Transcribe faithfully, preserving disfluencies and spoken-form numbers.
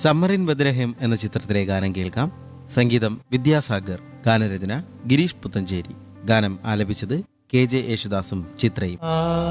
സമ്മറിൻ ബദ്രഹേം എന്ന ചിത്രത്തിലെ ഗാനം കേൾക്കാം. സംഗീതം വിദ്യാസാഗർ, ഗാനരചന ഗിരീഷ് പുത്തഞ്ചേരി. ഗാനം ആലപിച്ചത് കെ ജെ യേശുദാസും ചിത്രയും.